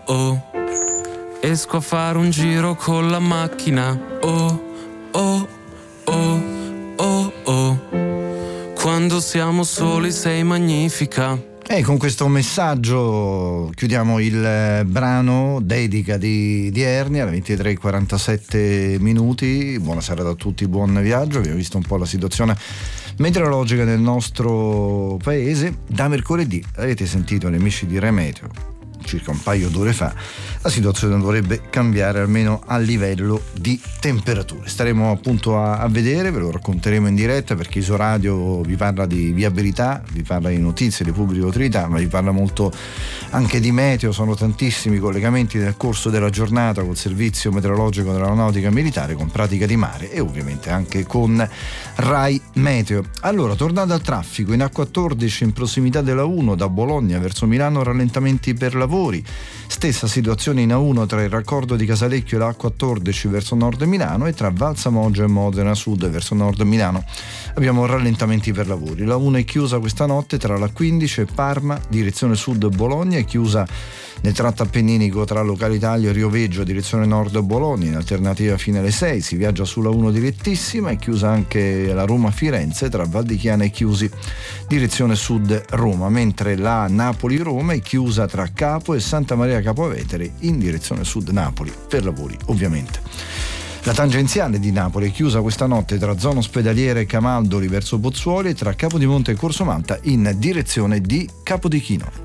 oh. Esco a fare un giro con la macchina, oh, oh, oh, oh, oh. Quando siamo soli sei magnifica. E con questo messaggio chiudiamo il brano dedica di Ernia alle 23:47 minuti. Buona serata a tutti, buon viaggio. Abbiamo visto un po' la situazione meteorologica del nostro paese. Da mercoledì avete sentito gli amici di Remeteo circa un paio d'ore fa, la situazione dovrebbe cambiare almeno a livello di temperature. Staremo appunto a vedere, ve lo racconteremo in diretta, perché Isoradio vi parla di viabilità, vi parla di notizie di pubblica utilità, ma vi parla molto anche di meteo. Sono tantissimi collegamenti nel corso della giornata col servizio meteorologico dell'Aeronautica Militare, con pratica di mare e ovviamente anche con Rai Meteo. Allora, tornando al traffico, in A14 in prossimità della 1 da Bologna verso Milano rallentamenti per lavori. Stessa situazione in A1 tra il raccordo di Casalecchio e la A14 verso nord Milano, e tra Valsamoggia e Modena Sud verso nord Milano abbiamo rallentamenti per lavori. La 1 è chiusa questa notte tra la 15 e Parma direzione sud Bologna, è chiusa nel tratto appenninico tra Localitalia e Rioveggio direzione nord Bologna, in alternativa fino alle 6 si viaggia sulla 1 direttissima. È chiusa anche la Roma-Firenze tra Val di Chiana e Chiusi direzione sud Roma, mentre la Napoli-Roma è chiusa tra Capo e Santa Maria Capua Vetere in direzione sud Napoli, per lavori ovviamente. La tangenziale di Napoli è chiusa questa notte tra zona ospedaliera e Camaldoli verso Pozzuoli, e tra Capodimonte e Corso Malta in direzione di Capodichino.